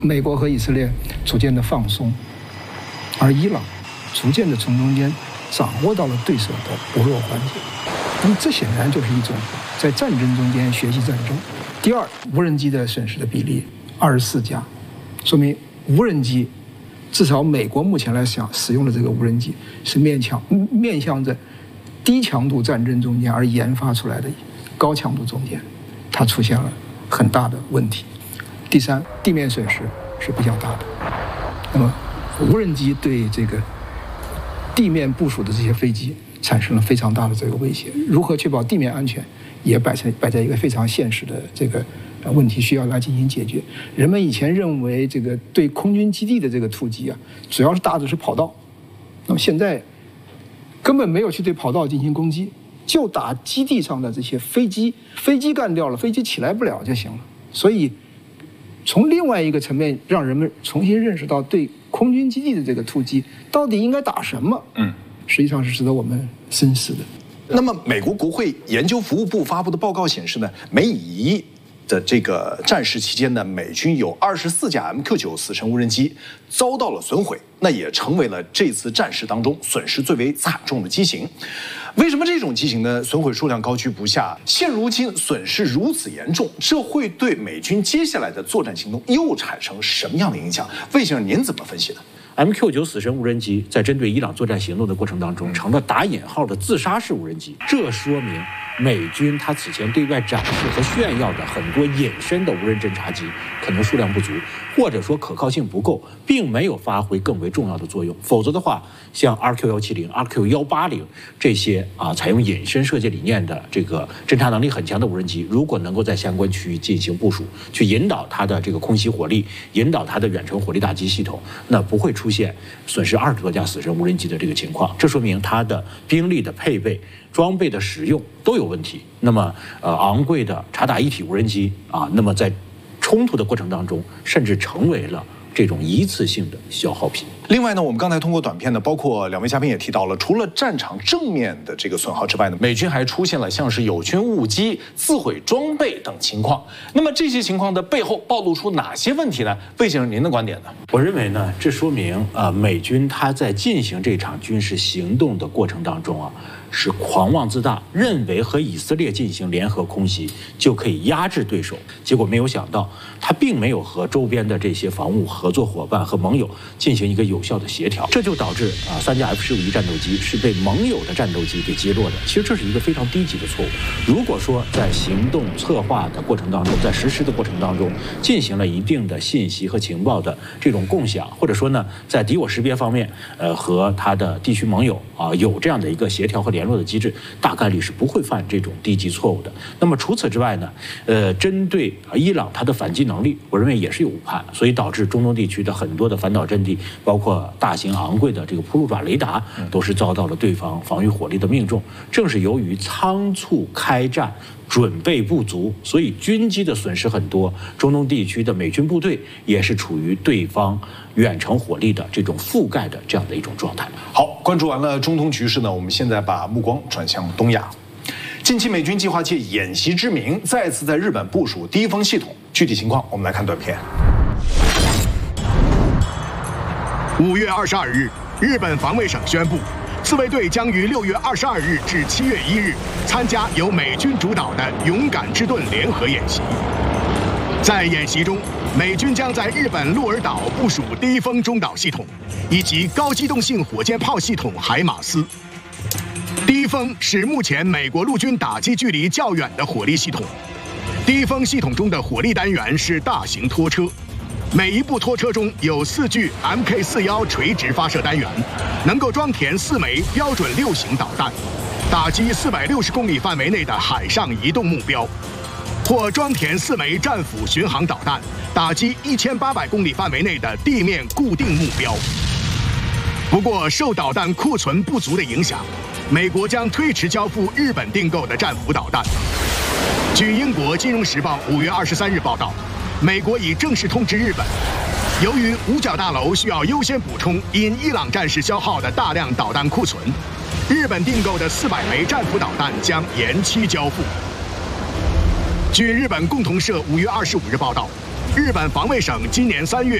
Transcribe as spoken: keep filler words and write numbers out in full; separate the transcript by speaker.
Speaker 1: 美国和以色列逐渐的放松，而伊朗逐渐的从中间掌握到了对手的薄弱环节。那么这显然就是一种在战争中间学习战争。第二，无人机的损失的比例二十四架，说明无人机至少美国目前来讲使用的这个无人机是面向面向着低强度战争中间而研发出来的高强度中间，它出现了很大的问题。第三，地面损失是比较大的。那么无人机对这个地面部署的这些飞机产生了非常大的这个威胁，如何确保地面安全也摆在摆在一个非常现实的这个问题，需要来进行解决。人们以前认为这个对空军基地的这个突击啊，主要是打的是跑道，那么现在根本没有去对跑道进行攻击，就打基地上的这些飞机，飞机干掉了，飞机起来不了就行了。所以从另外一个层面，让人们重新认识到对空军基地的这个突击到底应该打什么，嗯，实际上是值得我们深思的。
Speaker 2: 那么，美国国会研究服务部发布的报告显示呢，美以的这个战事期间呢，美军有二十四架 M Q 九 死神无人机遭到了损毁，那也成为了这次战事当中损失最为惨重的机型。为什么这种机型呢损毁数量高居不下？现如今损失如此严重，这会对美军接下来的作战行动又产生什么样的影响？魏先生，您怎么分析的
Speaker 3: ？M Q 九 死神无人机在针对伊朗作战行动的过程当中，成了打引号的自杀式无人机。这说明美军他此前对外展示和炫耀的很多隐身的无人侦察机，可能数量不足，或者说可靠性不够，并没有发挥更为重要的作用。否则的话，像 R Q 一七零、R Q 一八零这些啊采用隐身射击理念的这个侦察能力很强的无人机，如果能够在相关区域进行部署，去引导它的这个空袭火力，引导它的远程火力打击系统，那不会出现损失二十多架死神无人机的这个情况。这说明它的兵力的配备、装备的使用都有问题。那么，呃，昂贵的察打一体无人机啊，那么在冲突的过程当中，甚至成为了这种一次性的消耗品。
Speaker 2: 另外呢，我们刚才通过短片呢，包括两位嘉宾也提到了，除了战场正面的这个损耗之外呢，美军还出现了像是友军误击、自毁装备等情况。那么这些情况的背后暴露出哪些问题呢？魏先生，您的观点呢？
Speaker 3: 我认为呢，这说明啊、呃，美军他在进行这场军事行动的过程当中啊，是狂妄自大，认为和以色列进行联合空袭就可以压制对手，结果没有想到，他并没有和周边的这些防务合作伙伴和盟友进行一个有效的协调，这就导致啊三架 F 十五 E 战斗机是被盟友的战斗机给击落的。其实这是一个非常低级的错误。如果说在行动策划的过程当中，在实施的过程当中进行了一定的信息和情报的这种共享，或者说呢，在敌我识别方面，呃，和他的地区盟友啊有这样的一个协调和联络的机制，大概率是不会犯这种低级错误的。那么除此之外呢，呃，针对伊朗它的反击能力，我认为也是有误判，所以导致中东地区的很多的反导阵地，包括大型昂贵的这个铺路爪雷达，都是遭到了对方防御火力的命中。正是由于仓促开战，准备不足，所以军机的损失很多，中东地区的美军部队也是处于对方远程火力的这种覆盖的这样的一种状态。
Speaker 2: 好，关注完了中东局势呢，我们现在把目光转向东亚。近期美军计划借演习之名，再次在日本部署第一锋系统，具体情况我们来看短片。
Speaker 4: 五月二十二日，日本防卫省宣布，自卫队将于六月二十二日至七月一日参加由美军主导的“勇敢之盾”联合演习。在演习中，美军将在日本鹿儿岛部署第一锋中导系统，以及高机动性火箭炮系统海马斯。第一锋是目前美国陆军打击距离较远的火力系统。第一锋系统中的火力单元是大型拖车。每一部拖车中有四具 M K 四十一 垂直发射单元，能够装填四枚标准六型导弹，打击四百六十公里范围内的海上移动目标，或装填四枚战斧巡航导弹，打击一千八百公里范围内的地面固定目标。不过，受导弹库存不足的影响，美国将推迟交付日本订购的战斧导弹。据英国《金融时报》五月二十三日报道，美国已正式通知日本，由于五角大楼需要优先补充因伊朗战事消耗的大量导弹库存，日本订购的四百枚战斧导弹将延期交付。据日本共同社五月二十五日报道， 日本防卫省今年三月